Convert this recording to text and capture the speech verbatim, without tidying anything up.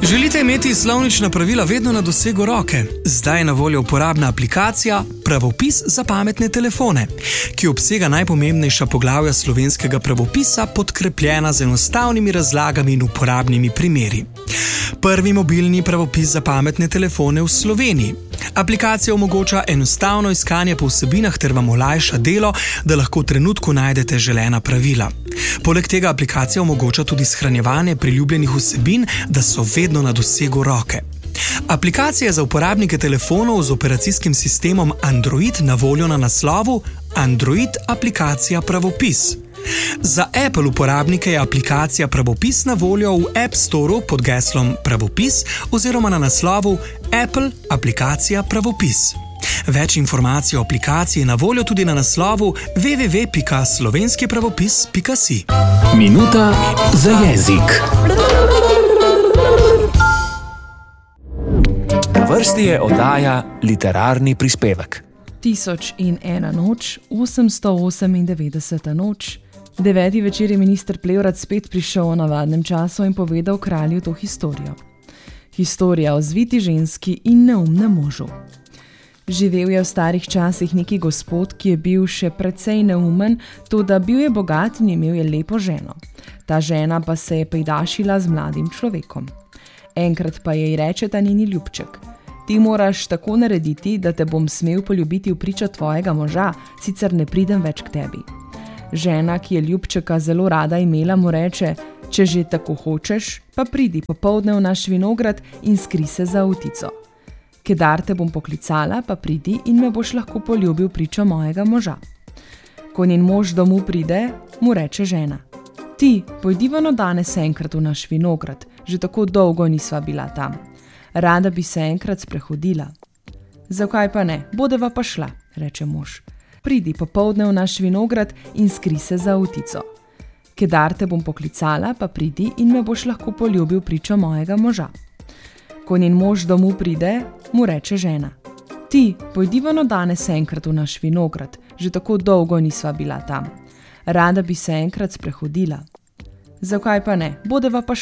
Želite imeti slovnična pravila vedno na dosegu roke? Zdaj je na voljo uporabna aplikacija Pravopis za pametne telefone, ki obsega najpomembnejša poglavja slovenskega pravopisa, podkrepljena z enostavnimi razlagami in uporabnimi primeri. Prvi mobilni pravopis za pametne telefone v Sloveniji. Aplikacija omogoča enostavno iskanje po vsebinah ter vam olajša delo, da lahko v trenutku najdete želena pravila. Poleg tega aplikacija omogoča tudi shranjevanje priljubljenih vsebin, da so vedno na dosegu roke. Aplikacija je za uporabnike telefonov z operacijskim sistemom Android na voljo na naslovu Android aplikacija Pravopis. Za Apple uporabnike je aplikacija Pravopis na voljo v App Storeu pod geslom Pravopis oziroma na naslovu Apple aplikacija Pravopis. Več informacij o aplikaciji je na voljo tudi na naslovu w w w pika slovenski pravopis pika si. Minuta za jezik. Na vrsti je oddaja Literarni prispevek. Tisoč in ena noč, osemsto osemindevetdeseta noč. Deveti večer je minister Plevrat spet prišel v navadnem času in povedal kralju to historijo. Historija o zviti ženski in neumnem možu. Živel je v starih časih neki gospod, ki je bil še precej neumen, toda bil je bogat in imel je lepo ženo. Ta žena pa se je pejdašila z mladim človekom. Enkrat pa jej reče ta njeni ljubček: ti moraš tako narediti, da te bom smel poljubiti v pričo tvojega moža, sicer ne pridem več k tebi. Žena, ki je ljubčeka zelo rada imela, mu reče: če že tako hočeš, pa pridi popoldne v naš vinograd in skri se za avtico. Kedar te bom poklicala, pa pridi in me boš lahko poljubil pričo mojega moža. Ko njen mož domov pride, mu reče žena: ti, pojdivano danes enkrat v naš vinograd, že tako dolgo nisva bila tam. Rada bi se enkrat sprehodila. Zakaj pa ne, bodeva pa šla, reče mož. Pridi popoldne v naš vinograd in skri se za avtico. Kedar te bom poklicala, pa pridi in me boš lahko poljubil pričo mojega moža. Ko njen mož domov pride, mu reče žena: ti, pojdivano danes enkrat v naš vinograd, že tako dolgo nisva bila tam. Rada bi se enkrat sprehodila. Zakaj pa ne, bodeva pa šla.